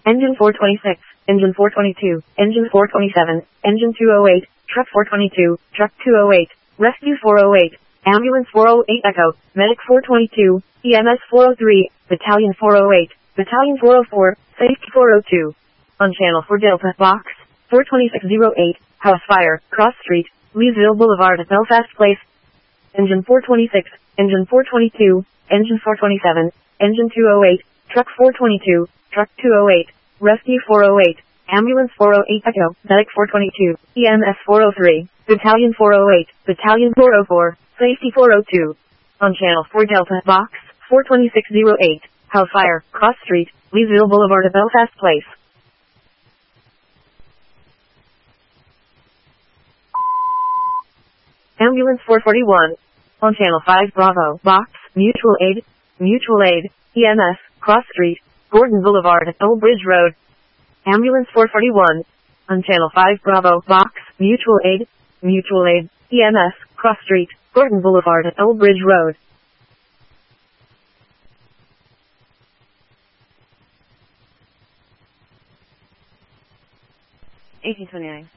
Engine 426, Engine 422, Engine 427, Engine 208, Truck 422, Truck 208, Rescue 408, Ambulance 408 Echo, Medic 422, EMS 403, Battalion 408, Battalion 404, Safety 402. On Channel 4 Delta, Box 42608, House Fire, Cross Street, Leesville Boulevard at Belfast Place. Engine 426, Engine 422, Engine 427, Engine 208, Truck 422, Truck 208, Rescue 408, Ambulance 408 Echo, Medic 422, EMS 403, Battalion 408, Battalion 404, Safety 402. On Channel 4 Delta, Box 42608, House Fire, Cross Street, Leesville Boulevard at Belfast Place. Ambulance 441. On Channel 5 Bravo, Box, Mutual Aid, EMS, Cross Street, Gordon Boulevard at Old Bridge Road. Ambulance 441. On Channel 5 Bravo, Box, Mutual Aid, EMS, Cross Street, Gordon Boulevard at Old Bridge Road. 1829.